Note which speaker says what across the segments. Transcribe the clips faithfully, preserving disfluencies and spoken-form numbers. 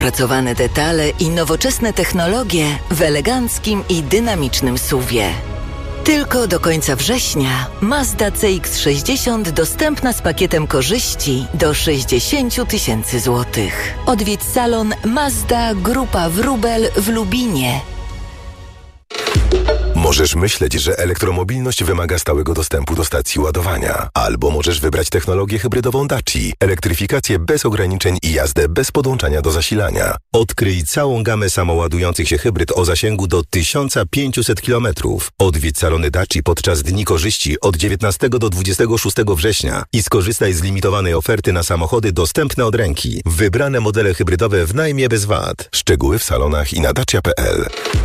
Speaker 1: Pracowane detale i nowoczesne technologie w eleganckim i dynamicznym suwie. Tylko do końca września Mazda C X sześćdziesiąt dostępna z pakietem korzyści do sześćdziesiąt tysięcy złotych. Odwiedź salon Mazda Grupa Wróbel w Lubinie.
Speaker 2: Możesz myśleć, że elektromobilność wymaga stałego dostępu do stacji ładowania. Albo możesz wybrać technologię hybrydową Daci, elektryfikację bez ograniczeń i jazdę bez podłączania do zasilania. Odkryj całą gamę samoładujących się hybryd o zasięgu do tysiąc pięćset kilometrów. Odwiedź salony Daci podczas Dni Korzyści od dziewiętnastego do dwudziestego szóstego września i skorzystaj z limitowanej oferty na samochody dostępne od ręki. Wybrane modele hybrydowe w najmie bez V A T. Szczegóły w salonach i na dacia kropka p l.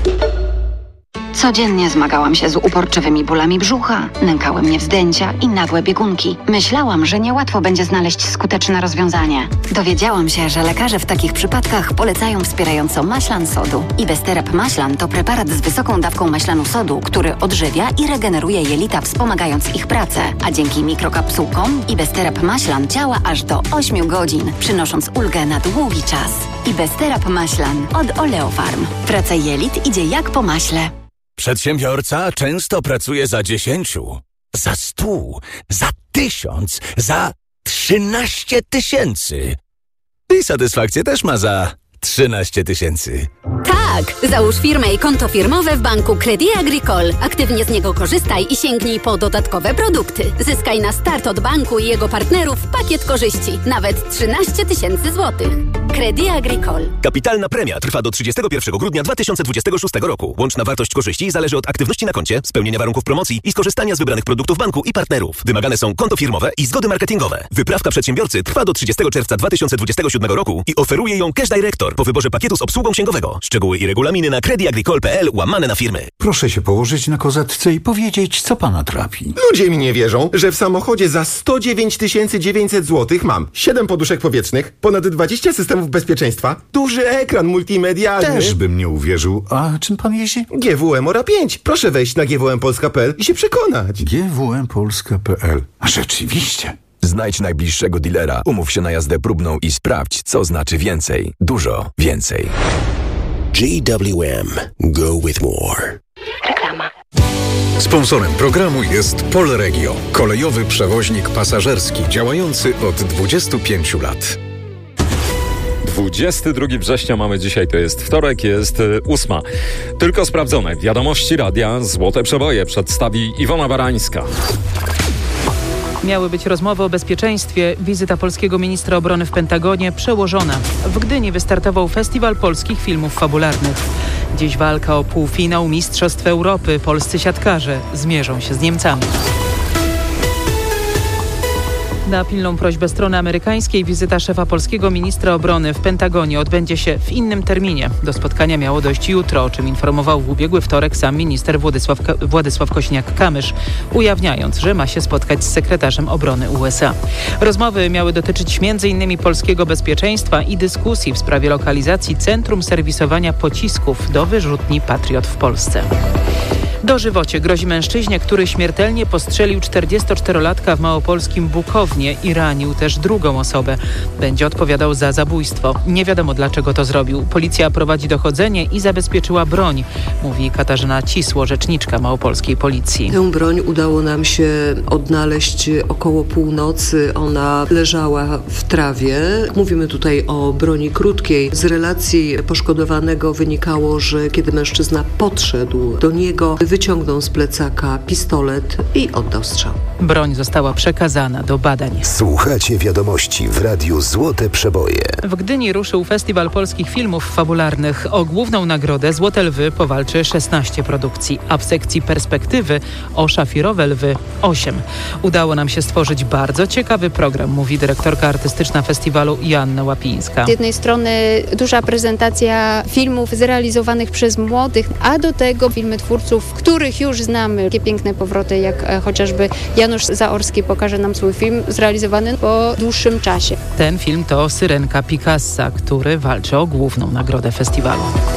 Speaker 3: Codziennie zmagałam się z uporczywymi bólami brzucha, nękały mnie wzdęcia i nagłe biegunki. Myślałam, że niełatwo będzie znaleźć skuteczne rozwiązanie. Dowiedziałam się, że lekarze w takich przypadkach polecają wspierająco maślan sodu. Ibesterap maślan to preparat z wysoką dawką maślanu sodu, który odżywia i regeneruje jelita, wspomagając ich pracę. A dzięki mikrokapsułkom Ibesterap maślan działa aż do ośmiu godzin, przynosząc ulgę na długi czas. Ibesterap maślan od Oleofarm. Praca jelit idzie jak po maśle.
Speaker 4: Przedsiębiorca często pracuje za dziesięciu, za stu, za tysiąc, za trzynaście tysięcy. I satysfakcję też ma za trzynaście tysięcy.
Speaker 5: Tak! Załóż firmę i konto firmowe w banku Crédit Agricole. Aktywnie z niego korzystaj i sięgnij po dodatkowe produkty. Zyskaj na start od banku i jego partnerów pakiet korzyści. Nawet trzynaście tysięcy złotych. Crédit Agricole.
Speaker 6: Kapitalna premia trwa do trzydziestego pierwszego grudnia dwa tysiące dwudziestego szóstego roku. Łączna wartość korzyści zależy od aktywności na koncie, spełnienia warunków promocji i skorzystania z wybranych produktów banku i partnerów. Wymagane są konto firmowe i zgody marketingowe. Wyprawka przedsiębiorcy trwa do trzydziestego czerwca dwa tysiące dwudziestego siódmego roku i oferuje ją Cash Director po wyborze pakietu z obsługą księgowego. Szczegóły i regulaminy na creditagricole kropka p l łamane na firmy.
Speaker 7: Proszę się położyć na kozetce i powiedzieć, co pana trapi.
Speaker 8: Ludzie mi nie wierzą, że w samochodzie za sto dziewięć tysięcy dziewięćset złotych mam siedem poduszek powietrznych, ponad dwadzieścia systemów bezpieczeństwa, duży ekran multimedialny.
Speaker 7: Też bym nie uwierzył. A czym pan jeździ?
Speaker 8: G W M Ora pięć. Proszę wejść na g w m polska kropka p l i się przekonać.
Speaker 7: g w m polska kropka p l. A rzeczywiście.
Speaker 9: Znajdź najbliższego dealera, umów się na jazdę próbną i sprawdź, co znaczy więcej. Dużo więcej.
Speaker 10: G W M. Go with more.
Speaker 3: Reklama.
Speaker 11: Sponsorem programu jest Polregio, kolejowy przewoźnik pasażerski działający od dwudziestu pięciu lat.
Speaker 12: dwudziestego drugiego września mamy dzisiaj, to jest wtorek, jest ósma. Tylko sprawdzone wiadomości radia Złote Przeboje przedstawi Iwona Barańska.
Speaker 13: Miały być rozmowy o bezpieczeństwie. Wizyta polskiego ministra obrony w Pentagonie przełożona. W Gdyni wystartował Festiwal Polskich Filmów Fabularnych. Dziś walka o półfinał Mistrzostw Europy. Polscy siatkarze zmierzą się z Niemcami. Na pilną prośbę strony amerykańskiej wizyta szefa polskiego ministra obrony w Pentagonie odbędzie się w innym terminie. Do spotkania miało dojść jutro, o czym informował w ubiegły wtorek sam minister Władysław, Władysław Kośniak-Kamysz, ujawniając, że ma się spotkać z sekretarzem obrony U S A. Rozmowy miały dotyczyć między innymi polskiego bezpieczeństwa i dyskusji w sprawie lokalizacji centrum serwisowania pocisków do wyrzutni Patriot w Polsce. Dożywocie grozi mężczyźnie, który śmiertelnie postrzelił czterdziestoczterolatka w małopolskim Bukownie i ranił też drugą osobę. Będzie odpowiadał za zabójstwo. Nie wiadomo, dlaczego to zrobił. Policja prowadzi dochodzenie i zabezpieczyła broń, mówi Katarzyna Cisło, rzeczniczka małopolskiej policji.
Speaker 14: Tę broń udało nam się odnaleźć około północy. Ona leżała w trawie. Mówimy tutaj o broni krótkiej. Z relacji poszkodowanego wynikało, że kiedy mężczyzna podszedł do niego, wyciągnął z plecaka pistolet i oddał strzał.
Speaker 13: Broń została przekazana do badań.
Speaker 10: Słuchacie wiadomości w Radiu Złote Przeboje.
Speaker 13: W Gdyni ruszył Festiwal Polskich Filmów Fabularnych. O główną nagrodę Złote Lwy powalczy szesnaście produkcji, a w sekcji Perspektywy o Szafirowe Lwy osiem. Udało nam się stworzyć bardzo ciekawy program, mówi dyrektorka artystyczna festiwalu Joanna Łapińska.
Speaker 15: Z jednej strony duża prezentacja filmów zrealizowanych przez młodych, a do tego filmy twórców, których już znamy. Takie piękne powroty, jak e, chociażby Janusz Zaorski pokaże nam swój film zrealizowany po dłuższym czasie.
Speaker 13: Ten film to Syrenka Picassa, który walczy o główną nagrodę festiwalu.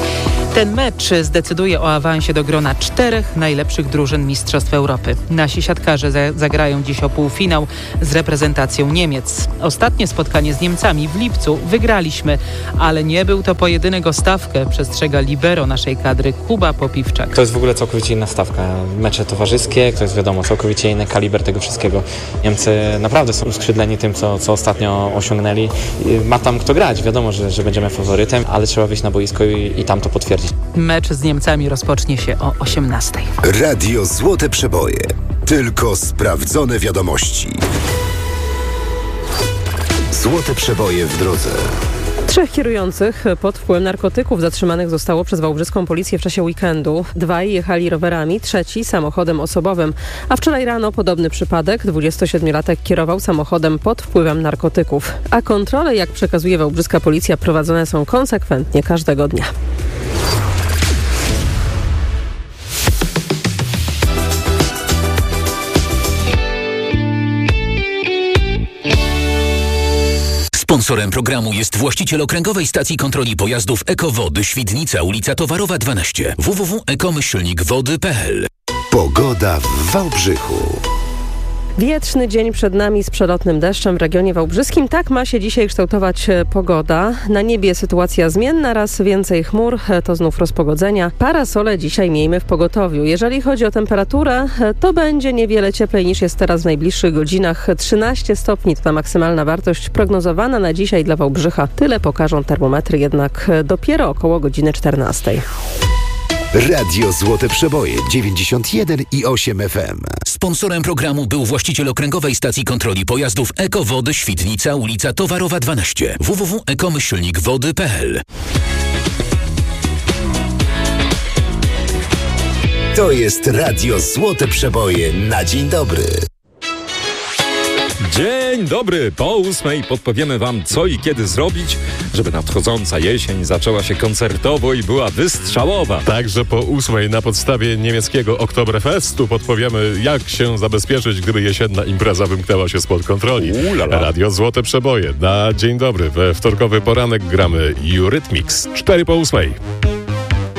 Speaker 13: Ten mecz zdecyduje o awansie do grona czterech najlepszych drużyn Mistrzostw Europy. Nasi siatkarze zagrają dziś o półfinał z reprezentacją Niemiec. Ostatnie spotkanie z Niemcami w lipcu wygraliśmy, ale nie był to pojedynek o stawkę, przestrzega libero naszej kadry Kuba Popiwczak.
Speaker 16: To jest w ogóle całkowicie inna stawka. Mecze towarzyskie, to jest wiadomo, całkowicie inny kaliber tego wszystkiego. Niemcy naprawdę są uskrzydleni tym, co, co ostatnio osiągnęli. Ma tam kto grać, wiadomo, że, że będziemy faworytem, ale trzeba wyjść na boisko i, i tam to potwierdzić.
Speaker 13: Mecz z Niemcami rozpocznie się o osiemnastej.
Speaker 17: Radio Złote Przeboje. Tylko sprawdzone wiadomości. Złote Przeboje w drodze.
Speaker 18: Trzech kierujących pod wpływem narkotyków zatrzymanych zostało przez wałbrzyską policję w czasie weekendu. Dwaj jechali rowerami, trzeci samochodem osobowym. A wczoraj rano podobny przypadek. dwudziestosiedmiolatek kierował samochodem pod wpływem narkotyków. A kontrole, jak przekazuje wałbrzyska policja, prowadzone są konsekwentnie każdego dnia.
Speaker 19: Sponsorem programu jest właściciel okręgowej stacji kontroli pojazdów Ekowody Świdnica, ulica Towarowa dwanaście. w w w kropka ekomyślnik wody kropka p l.
Speaker 17: Pogoda w Wałbrzychu.
Speaker 18: Wietrzny dzień przed nami z przelotnym deszczem w regionie wałbrzyskim. Tak ma się dzisiaj kształtować pogoda. Na niebie sytuacja zmienna, raz więcej chmur, to znów rozpogodzenia. Parasole dzisiaj miejmy w pogotowiu. Jeżeli chodzi o temperaturę, to będzie niewiele cieplej niż jest teraz w najbliższych godzinach. trzynaście stopni to ta maksymalna wartość prognozowana na dzisiaj dla Wałbrzycha. Tyle pokażą termometry jednak dopiero około godziny czternastej.
Speaker 17: Radio Złote Przeboje dziewięćdziesiąt jeden i osiem F M.
Speaker 19: Sponsorem programu był właściciel okręgowej stacji kontroli pojazdów Ekowody Świdnica, ulica Towarowa dwanaście. w w w kropka ekomyślnik wody kropka p l.
Speaker 17: To jest Radio Złote Przeboje na dzień dobry.
Speaker 12: Dzień dobry! Po ósmej podpowiemy Wam, co i kiedy zrobić, żeby nadchodząca jesień zaczęła się koncertowo i była wystrzałowa.
Speaker 20: Także po ósmej na podstawie niemieckiego Oktoberfestu podpowiemy, jak się zabezpieczyć, gdyby jesienna impreza wymknęła się spod kontroli. Ulala. Radio Złote Przeboje na dzień dobry. We wtorkowy poranek gramy Eurythmics. Cztery po ósmej.